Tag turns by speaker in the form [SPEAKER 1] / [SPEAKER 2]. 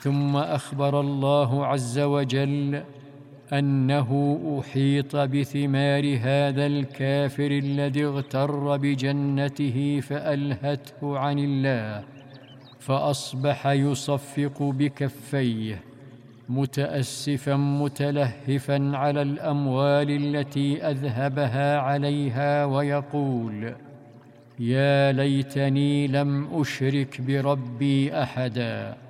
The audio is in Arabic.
[SPEAKER 1] ثم أخبر الله عز وجل أنه أحيط بثمار هذا الكافر الذي اغتر بجنته فألهته عن الله، فأصبح يصفق بكفيه متأسفا متلهفا على الأموال التي أذهبها عليها، ويقول: يا ليتني لم أشرك بربي أحدا.